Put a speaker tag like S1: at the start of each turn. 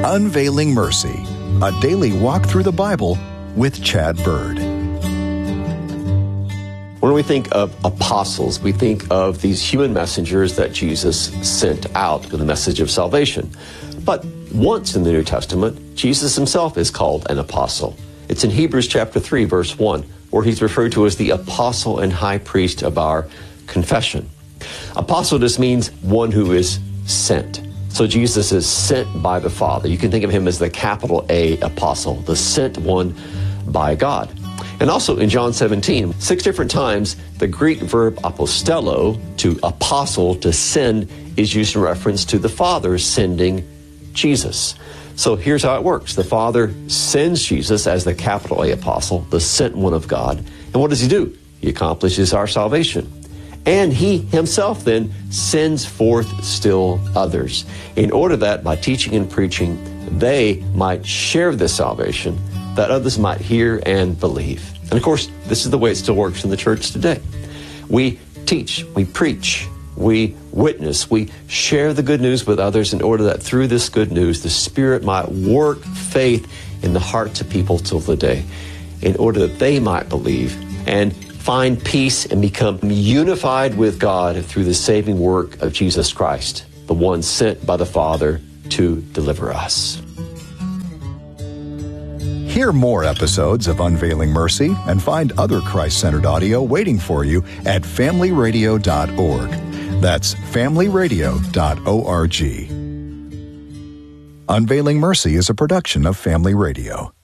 S1: Unveiling Mercy, a daily walk through the Bible with Chad Bird.
S2: When we think of apostles, we think of these human messengers that Jesus sent out with the message of salvation. But once in the New Testament, Jesus himself is called an apostle. It's in Hebrews chapter 3, verse 1, where he's referred to as the apostle and high priest of our confession. Apostle just means one who is sent. So Jesus is sent by the Father. You can think of him as the capital A apostle, the sent one by God. And also in John 17, 6 different times, the Greek verb apostello, to apostle, to send, is used in reference to the Father sending Jesus. So here's how it works. The Father sends Jesus as the capital A apostle, the sent one of God. And what does he do? He accomplishes our salvation. And he himself then sends forth still others, in order that by teaching and preaching, they might share this salvation, that others might hear and believe. And of course, this is the way it still works in the church today. We teach, we preach, we witness, we share the good news with others in order that through this good news, the Spirit might work faith in the hearts of people till the day, in order that they might believe and find peace and become unified with God through the saving work of Jesus Christ, the one sent by the Father to deliver us.
S1: Hear more episodes of Unveiling Mercy and find other Christ-centered audio waiting for you at familyradio.org. That's familyradio.org. Unveiling Mercy is a production of Family Radio.